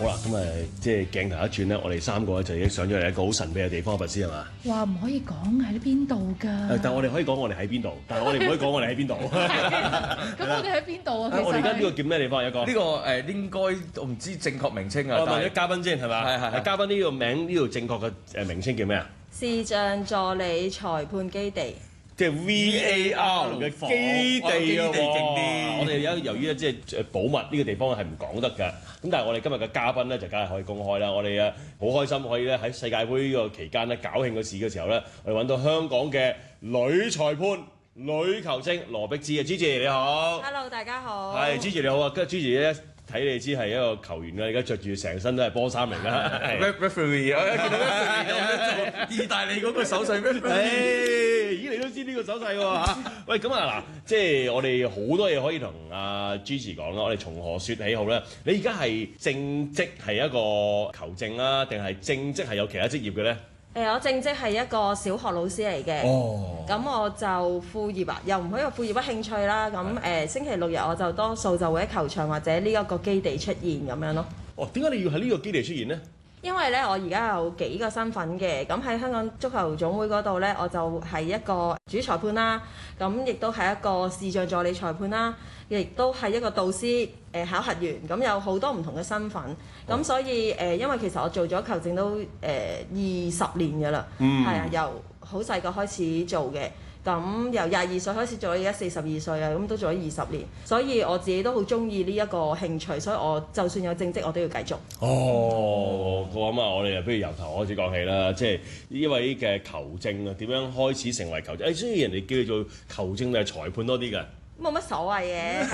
好啦，咁即係鏡頭一轉咧，我哋3個咧就已經上咗嚟一個好神秘嘅地方，不知係嘛？ 話唔可以講喺邊度㗎？ 但係我哋可以講我哋喺邊度，但係我哋唔可以講我哋喺邊度。 咁我哋喺邊度啊？ 我哋而家呢個叫咩地方？一個呢個應該我唔知正確名稱啊。 問咗嘉賓先係嘛？ 係嘉賓呢個名呢度正確嘅名稱叫咩啊？ 視像助理裁判基地。 即係 VAR 嘅基地啊！我哋而家由於咧即係保密呢個地方係唔講得㗎，咁但係我哋今日嘅嘉賓咧就梗係可以公開啦。我哋好開心可以咧喺世界盃呢個期間咧搞慶個事嘅時候咧，我哋揾到香港嘅女裁判、女球證羅碧芝啊 ，Gigi 你好。 Hello， 大家好。 係 Gigi 你好啊，跟住 Gigi 咧。睇你知係一個球員㗎，而家着住成身都係波衫嚟㗎。 Referee， 我見到 referee 意大利嗰個手勢 referee。 咦，你都知呢個手勢喎嚇？喂，咁啊嗱，即係我哋好多嘢可以同阿 Gigi 講啦。我哋從何説起好咧？你而家係正職係一個球證啦，定係正職係有其他職業嘅咧？ 我正職係一個小學老師嚟嘅，咁我就副業又唔可以話副業不興趣啦。咁星期6日我就多數就會喺球場或者呢一個基地出現咁樣咯。 哦，點解你要喺呢個基地出現呢？ 因為咧，我而家有幾個身份嘅，咁喺香港足球總會嗰度咧，我就係一個主裁判啦，咁亦都係一個視像助理裁判啦，亦都係一個導師、考核員，咁有好多唔同嘅身份，咁所以因為其實我做咗球證都20年㗎啦，係啊，由好細個開始做嘅。咁由22歲開始做，而家42歲啊，咁都做咗20年，所以我自己都好中意呢一個興趣，所以我就算有正職，我都要繼續。 咁啊，我哋不如由頭開始講起啦，即係呢位嘅球證啊，點樣開始成為球證？所以人哋叫你做球證定係裁判多啲㗎？ 冇乜所謂嘅，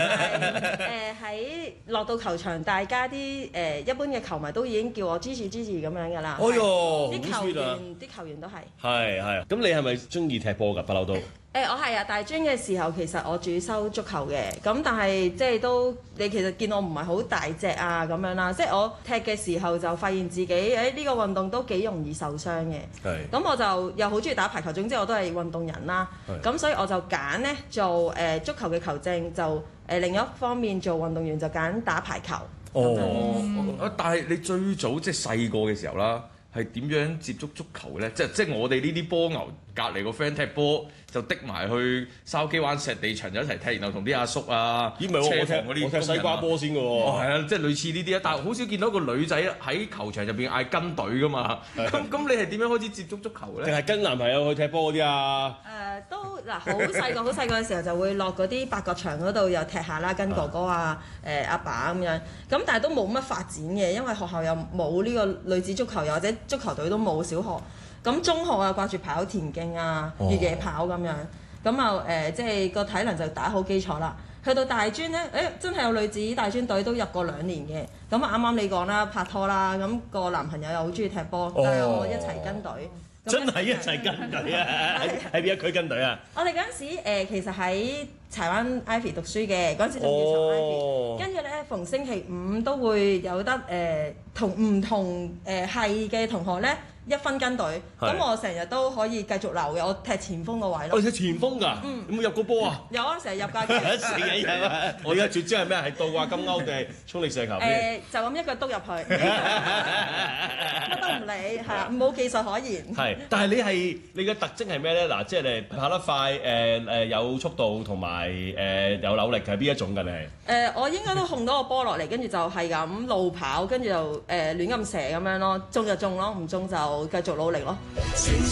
喺落到球場，大家啲一般嘅球迷都已經叫我 Gigi 咁樣㗎啦。 哦喲， 啲球員都係。 係，咁你係咪中意踢波㗎？不嬲都。 我係啊，大專嘅時候其實我主修足球嘅，咁但係即係都你其實見我唔係好大隻啊咁樣啦，即係我踢嘅時候就發現自己呢個運動都幾容易受傷嘅。係。咁我就又好中意打排球，總之我都係運動人啦。咁所以我就揀呢做足球嘅球證，就另一方面做運動員就揀打排球。 但係你最早即係細個嘅時候啦，係點樣接觸足球咧？即係我哋呢啲波牛隔離個 friend 踢波就滴埋去筲箕灣石地場就一齊踢，然後同啲阿叔啊， 咦唔係喎，我踢西瓜波先㗎喎。 係啊，即係類似呢啲啊，但係好少見到個女仔喺球場入邊嗌跟隊㗎嘛。咁你係點樣開始接觸足球咧？ 定係跟男朋友去踢波嗰啲啊？ 都嗱，好細個嘅時候就會落嗰啲八角場嗰度又踢下啦，跟哥哥啊、阿爸咁樣。咁但係都冇乜發展嘅，因為學校又冇呢個女子足球，又或者足球隊都冇小學。咁中學啊，掛住跑田徑啊、越野跑咁樣，咁啊即係個體能就打好基礎啦。去到大專呢，真係有女子大專隊都入過2年嘅。咁啱啱你講啦，拍拖啦，咁個男朋友又好中意踢波，帶我一齊跟隊。 真係一齊跟隊啊！喺邊一區跟隊啊？ 我哋嗰陣時其實喺柴灣 Ivy 讀書嘅，嗰陣時仲叫柴灣 Ivy。跟住咧，逢星期5都會有得同唔同系嘅同學咧1分跟隊。咁我成日都可以繼續留嘅，我踢前鋒個位咯。 你踢前鋒㗎？有冇入過波啊？ 有啊，成日入㗎。 成日入啊！我而家絕招係咩？係倒掛金鈎定係衝力射球？ 就咁一腳篤入去，乜都唔理，係啊，冇技術可言。 係，但係你嘅特徵係咩咧？嗱，即係你跑得快，有速度同埋有扭力，係邊一種㗎？你係？ 我應該都控到個波落嚟，跟住就係咁路跑，跟住就亂咁射咁樣咯，中就中咯，唔中就繼續努力咯。